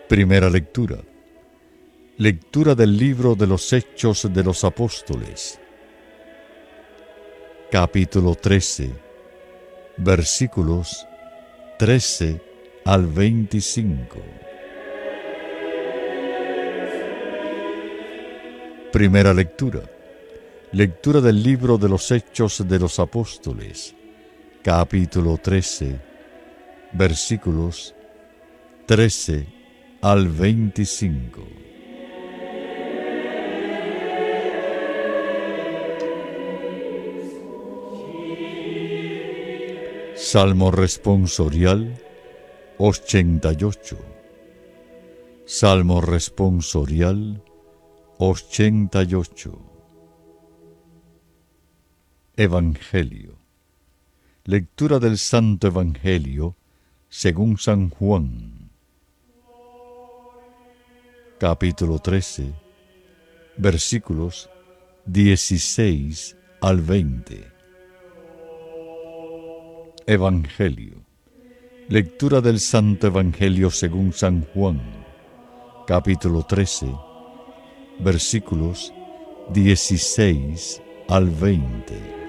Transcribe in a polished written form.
Primera lectura. Lectura del libro de los Hechos de los Apóstoles. Capítulo 13, versículos 13 al 25. Primera lectura. Lectura del libro de los Hechos de los Apóstoles. Capítulo 13, versículos 13 al 25. Salmo responsorial 88. Salmo responsorial 88. Evangelio. Lectura del Santo Evangelio según San Juan. Capítulo 13, versículos 16 al 20. Evangelio. Lectura del Santo Evangelio según San Juan. Capítulo 13, versículos 16 al 20.